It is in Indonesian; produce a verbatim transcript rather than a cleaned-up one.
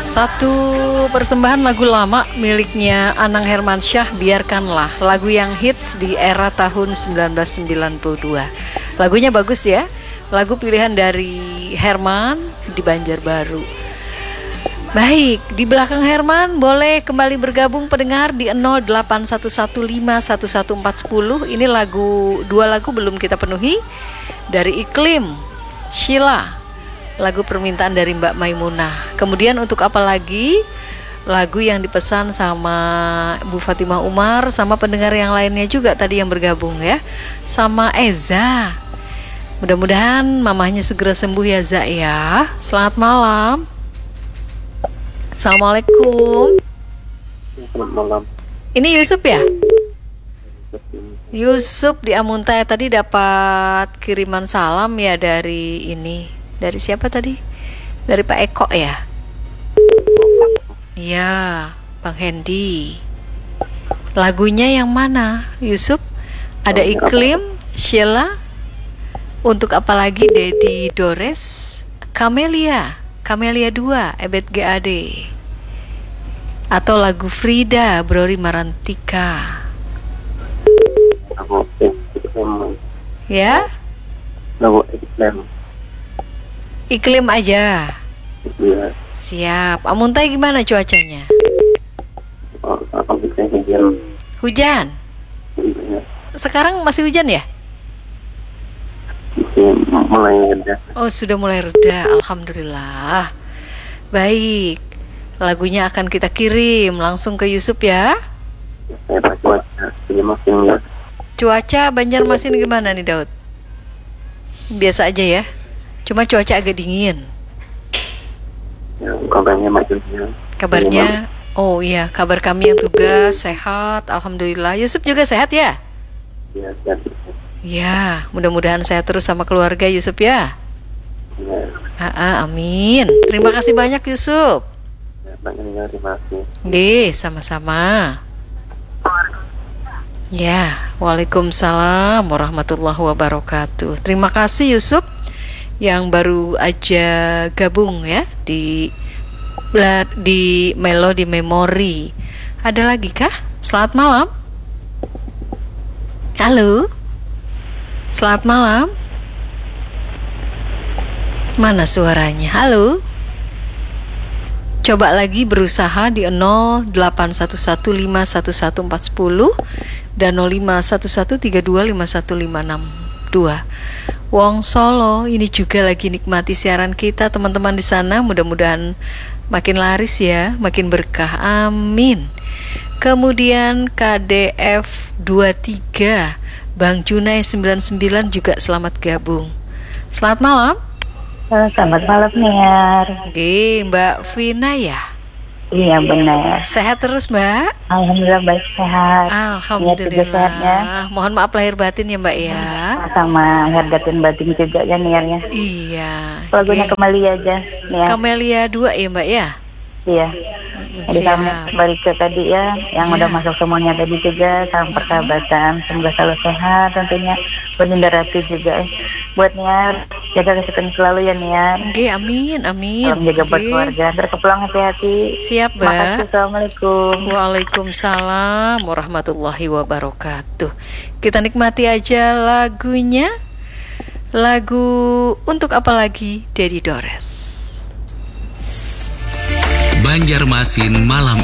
Satu persembahan lagu lama miliknya Anang Hermansyah, Biarkanlah, lagu yang hits di era tahun sembilan belas sembilan puluh dua. Lagunya bagus ya, lagu pilihan dari Herman di Banjarbaru. Baik, di belakang Herman boleh kembali bergabung pendengar di nol delapan satu satu lima satu satu empat satu nol. Ini lagu, dua lagu belum kita penuhi dari Iklim, Sheila, lagu permintaan dari Mbak Maimunah. Kemudian untuk apa lagi? Lagu yang dipesan sama Bu Fatimah Umar, sama pendengar yang lainnya juga tadi yang bergabung ya, sama Eza. Mudah-mudahan mamahnya segera sembuh ya Za ya. Selamat malam. Assalamualaikum. Selamat malam. Ini Yusuf ya? Yusuf di Amuntai tadi dapat kiriman salam ya dari ini. Dari siapa tadi? Dari Pak Eko ya? Iya, Bang Hendy. Lagunya yang mana, Yusuf? Ada Iklim, Sheila. Untuk apa lagi? Dedi Dores, Kamelia, Kamelia dua, Ebet G A D. Atau lagu Frida, Brori Marantika. Lagu Iklim. Ya? Lagu Iklim. Iklim aja. Iya. Siap. Amuntai gimana cuacanya? Oh, aku bisa hujan. Hujan? Iya. Sekarang masih hujan ya? Masih mulai reda. Oh, sudah mulai reda. Alhamdulillah. Baik. Lagunya akan kita kirim langsung ke Yusuf ya. Saya pak cuaca Banjarmasin ya. Cuaca Banjarmasin gimana nih Daud? Biasa aja ya. Cuma cuaca agak dingin. Ya, kabarnya macam ya. Kabarnya, oh iya, kabar kami yang tugas sehat, alhamdulillah. Yusuf juga sehat ya? Ya, sehat. Ya, mudah-mudahan sehat terus sama keluarga Yusuf ya. Ya. Ah, amin. Terima kasih banyak Yusuf. Ya, banyak terima kasih. Nggih, sama-sama. Ya, waalaikumsalam warahmatullahi wabarakatuh. Terima kasih Yusuf yang baru aja gabung ya di di Melodi Memori. Ada lagi kah? Selamat malam. Halo. Selamat malam. Mana suaranya? Halo. Coba lagi berusaha di nol delapan satu satu lima satu satu empat satu nol dan nol lima satu satu tiga dua lima satu lima enam dua. Wong Solo ini juga lagi nikmati siaran kita teman-teman di sana. Mudah-mudahan makin laris ya, makin berkah. Amin. Kemudian K D F dua tiga, Bang Junai sembilan sembilan juga selamat gabung. Selamat malam. Selamat malam Niar. Oke, Mbak Vina ya? Iya benar. Sehat terus Mbak? Alhamdulillah baik sehat. Alhamdulillah. Mohon maaf lahir batin ya Mbak ya. Sama lahir batin batin juga ya Niarnya. Iya. Lagunya okay. Kamelia aja Niar. Kamelia dua ya Mbak ya? Iya. Jadi kami balik ke tadi ya, yang ya. Udah masuk semuanya tadi juga, salam persahabatan, semoga selalu sehat tentunya. Buat Dinda Rati juga, eh. buat Niar, jaga kesehatan selalu ya Niar. Oke, amin, amin. Salam jaga buat keluarga, ntar kepulang hati-hati. Siap Mbak. Makasih, assalamualaikum. Waalaikumsalam warahmatullahi wabarakatuh. Kita nikmati aja lagunya. Lagu untuk apa lagi? Dedi Dores. Banjarmasin malam